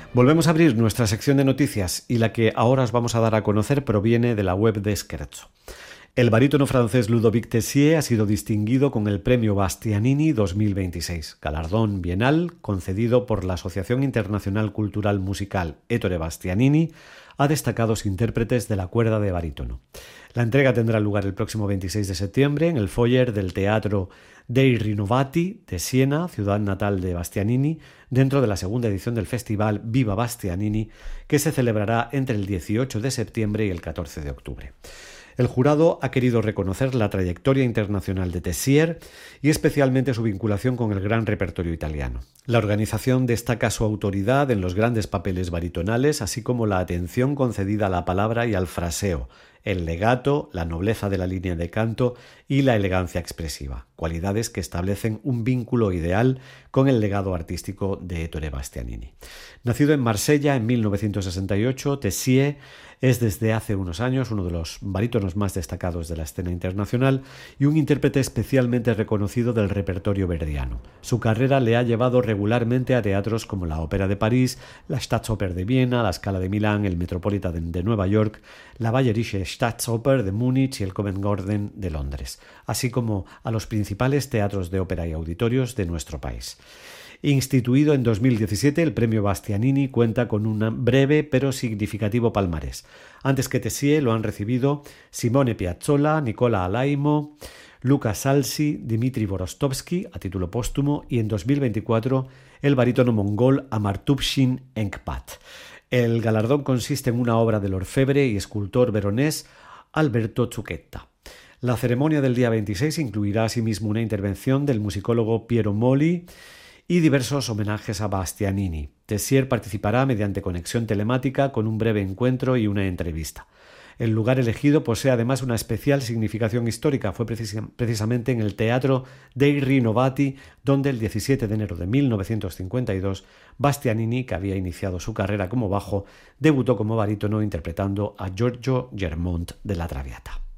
Volvemos a abrir nuestra sección de noticias y la que ahora os vamos a dar a conocer proviene de la web de Scherzo. El barítono francés Ludovic Tessier ha sido distinguido con el Premio Bastianini 2026, galardón bienal concedido por la Asociación Internacional Cultural Musical Ettore Bastianini a destacados intérpretes de la cuerda de barítono. La entrega tendrá lugar el próximo 26 de septiembre en el foyer del Teatro dei Rinnovati de Siena, ciudad natal de Bastianini, dentro de la segunda edición del festival Viva Bastianini, que se celebrará entre el 18 de septiembre y el 14 de octubre. El jurado ha querido reconocer la trayectoria internacional de Tessier y especialmente su vinculación con el gran repertorio italiano. La organización destaca su autoridad en los grandes papeles baritonales, así como la atención concedida a la palabra y al fraseo, el legato, la nobleza de la línea de canto y la elegancia expresiva, cualidades que establecen un vínculo ideal con el legado artístico de Ettore Bastianini. Nacido en Marsella en 1968, Tessier es desde hace unos años uno de los barítonos más destacados de la escena internacional y un intérprete especialmente reconocido del repertorio verdiano. Su carrera le ha llevado regularmente a teatros como la Ópera de París, la Staatsoper de Viena, la Scala de Milán, el Metropolitan de Nueva York, la Bayerische Staatsoper de Múnich y el Covent Garden de Londres, así como a los principales teatros de ópera y auditorios de nuestro país. Instituido en 2017, el premio Bastianini cuenta con un breve pero significativo palmarés. Antes que Tessier lo han recibido Simone Piazzolla, Nicola Alaimo, Luca Salsi, Dmitri Vorostovsky a título póstumo y en 2024 el barítono mongol Amartubshin Engpat. El galardón consiste en una obra del orfebre y escultor veronés Alberto Zucchetto. La ceremonia del día 26 incluirá asimismo una intervención del musicólogo Piero Moli y diversos homenajes a Bastianini. Tessier participará mediante conexión telemática con un breve encuentro y una entrevista. El lugar elegido posee además una especial significación histórica. Fue precisamente en el Teatro dei Rinnovati, donde el 17 de enero de 1952 Bastianini, que había iniciado su carrera como bajo, debutó como barítono interpretando a Giorgio Germont de la Traviata.